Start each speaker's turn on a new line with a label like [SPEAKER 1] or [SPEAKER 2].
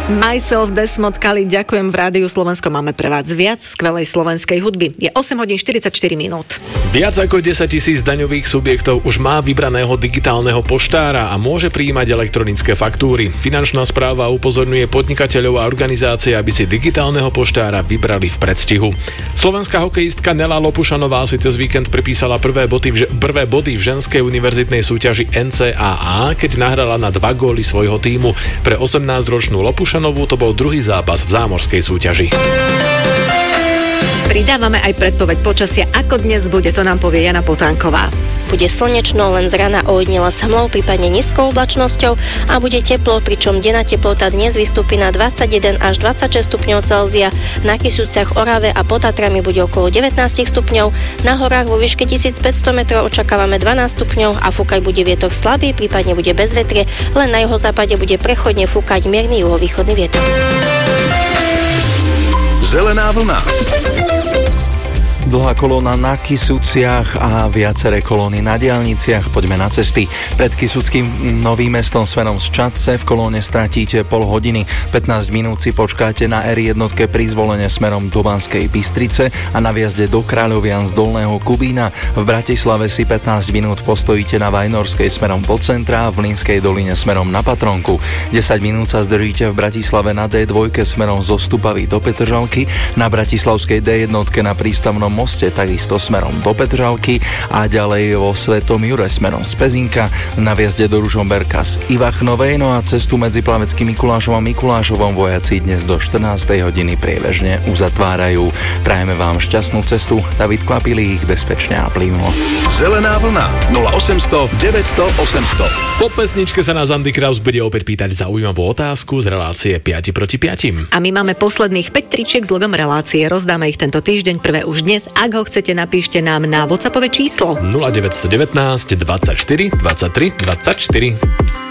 [SPEAKER 1] Myself, Desmond Kali, ďakujem. V Rádiu Slovensko máme pre vás viac skvelej slovenskej hudby. Je 8 hodín 44 minút.
[SPEAKER 2] Viac ako 10 000 daňových subjektov už má vybraného digitálneho poštára a môže prijímať elektronické faktúry. Finančná správa upozorňuje podnikateľov a organizácie, aby si digitálneho poštára vybrali v predstihu. Slovenská hokejistka Nela Lopušanová si cez víkend pripísala prvé body v ženskej univerzitnej súťaži NCAA, keď nahrala na 2 góly svojho tímu. Pre 18-ročnú Lopušanovú to bol druhý zápas v zámorskej súťaži.
[SPEAKER 1] Pridávame aj predpoveď počasia, ako dnes bude, to nám povie Jana Potánková.
[SPEAKER 3] Bude slnečno, len z rana ojedinela s hmlou, prípadne nízkou oblačnosťou a bude teplo, pričom denná teplota dnes vystúpi na 21 až 26 stupňov Celzia. Na Kysuciach, Orave a pod Tatrami bude okolo 19 stupňov. Na horách vo výške 1500 metrov očakávame 12 stupňov a fúkať bude vietor slabý, prípadne bude bezvetrie, len na juhozápade bude prechodne fúkať mierny juhovýchodný vietor.
[SPEAKER 4] Zelená vlna.
[SPEAKER 5] Dlhá kolóna na Kysuciach a viaceré kolóny na diaľniciach. Poďme na cesty. Pred Kysuckým Novým Mestom smerom z Čadce v kolóne stratíte pol hodiny. 15 minút si počkáte na R1 pri zvolenie smerom do Banskej Bystrice a na viazde do Kráľovian z Dolného Kubína. V Bratislave si 15 minút postojíte na Vajnorskej smerom do centra a v Línskej doline smerom na Patronku. 10 minút sa zdržíte v Bratislave na D2 smerom zo Stupavy do Petržalky, na bratislavskej D1 na prístavnom moste takisto smerom do Petržalky a ďalej vo Svetom Jure smerom z Pezinka, na viazde do Ružomberka z Ivachnovej, no a cestu medzi Plaveckým Mikulášom a Mikulášovom vojaci dnes do 14. hodiny priebežne uzatvárajú. Prajeme vám šťastnú cestu. David Kvapilík, bezpečne a plynulo.
[SPEAKER 4] Zelená vlna 0800 900 800.
[SPEAKER 2] Po pesničke sa nás Andy Kraus bude opäť pýtať zaujímavú otázku z relácie 5 proti 5.
[SPEAKER 1] A my máme posledných 5 tričiek s logom relácie. Rozdáme ich tento týždeň, prvé už dnes. Ak ho chcete, napíšte nám na WhatsAppové číslo
[SPEAKER 2] 0919 24 23 24.